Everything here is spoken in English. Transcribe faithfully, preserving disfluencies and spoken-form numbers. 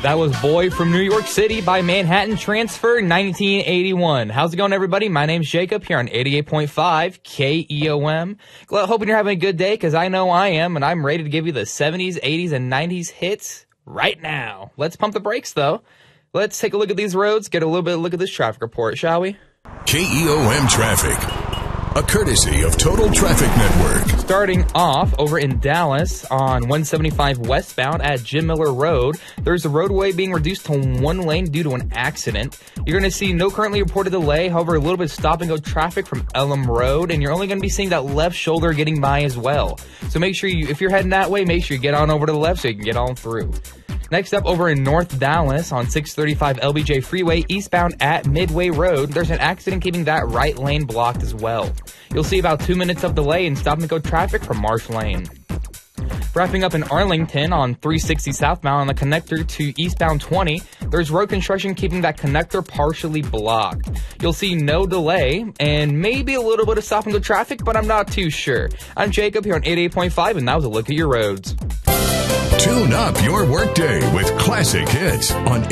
That was Boy from New York City by Manhattan Transfer, nineteen eighty-one. How's it going, everybody? My name's Jacob here on eighty-eight point five K E O M. Hoping you're having a good day, because I know I am, and I'm ready to give you the seventies, eighties, and nineties hits right now. Let's pump the brakes, though. Let's take a look at these roads, get a little bit of a look at this traffic report, shall we? K E O M Traffic, a courtesy of Total Traffic Network. Starting off over in Dallas on one seventy-five westbound at Jim Miller Road, there's a roadway being reduced to one lane due to an accident. You're going to see no currently reported delay, however, a little bit of stop-and-go traffic from Elm Road, and you're only going to be seeing that left shoulder getting by as well. So make sure you, if you're heading that way, make sure you get on over to the left so you can get on through. Next up, over in North Dallas on six thirty-five L B J Freeway eastbound at Midway Road, there's an accident keeping that right lane blocked as well. You'll see about two minutes of delay in stop-and-go traffic from Marsh Lane. Wrapping up in Arlington on three sixty southbound on the connector to eastbound twenty, there's road construction keeping that connector partially blocked. You'll see no delay and maybe a little bit of stop-and-go traffic, but I'm not too sure. I'm Jacob here on eighty-eight point five, and that was a look at your roads. Tune up your workday with classic hits on